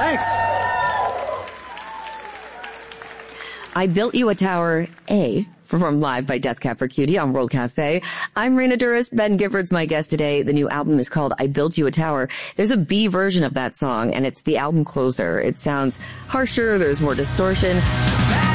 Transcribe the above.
Thanks. I Built You a Tower A, performed live by Death Cab for Cutie on World Cafe. I'm Raina Duras. Ben Gifford's my guest today. The new album is called I Built You a Tower. There's a B version of that song, and it's the album closer. It sounds harsher, there's more distortion.